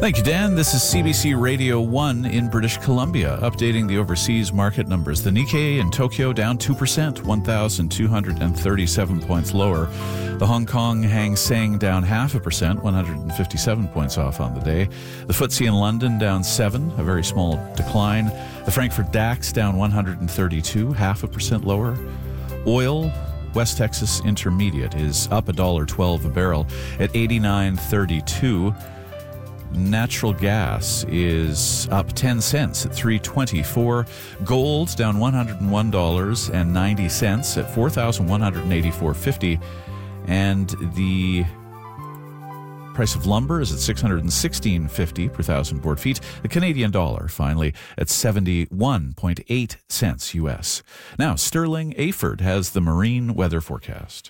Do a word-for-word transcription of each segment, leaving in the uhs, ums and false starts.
Thank you, Dan. This is C B C Radio one in British Columbia, updating the overseas market numbers. The Nikkei in Tokyo down two percent, one thousand two hundred thirty-seven points lower. The Hong Kong Hang Seng down half a percent, one hundred fifty-seven points off on the day. The F T S E in London down seven, a very small decline. The Frankfurt DAX down one hundred thirty-two, half a percent lower. Oil, West Texas Intermediate, is up one dollar twelve a barrel at eighty-nine thirty-two. Natural gas is up ten cents at three twenty-four. Gold down one hundred one dollars and ninety cents at four thousand one hundred eighty-four fifty. And the price of lumber is at six hundred sixteen fifty per thousand board feet. The Canadian dollar, finally, at seventy-one point eight cents U S. Now, Sterling Aford has the marine weather forecast.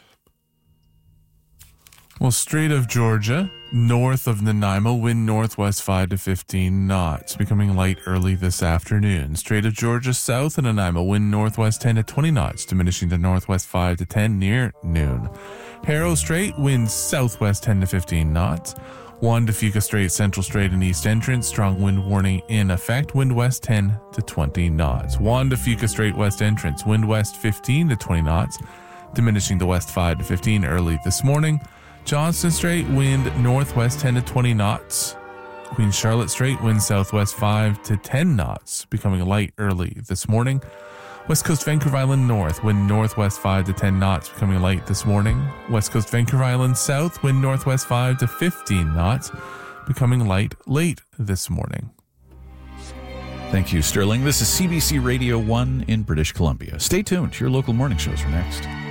Well, Strait of Georgia, north of Nanaimo, wind northwest five to fifteen knots, becoming light early this afternoon. Strait of Georgia, south of Nanaimo, wind northwest ten to twenty knots, diminishing to northwest five to ten near noon. Harrow Strait, wind southwest ten to fifteen knots. Juan de Fuca Strait, Central Strait and East Entrance, strong wind warning in effect, wind west ten to twenty knots. Juan de Fuca Strait, West Entrance, wind west fifteen to twenty knots, diminishing to west five to fifteen early this morning. Johnston Strait, wind northwest ten to twenty knots. Queen Charlotte Strait, wind southwest five to ten knots, becoming light early this morning. West Coast Vancouver Island north, wind northwest five to ten knots, becoming light this morning. West Coast Vancouver Island south, wind northwest five to fifteen knots, becoming light late this morning. Thank you, Sterling. This is C B C Radio one in British Columbia. Stay tuned. Your local morning shows are next.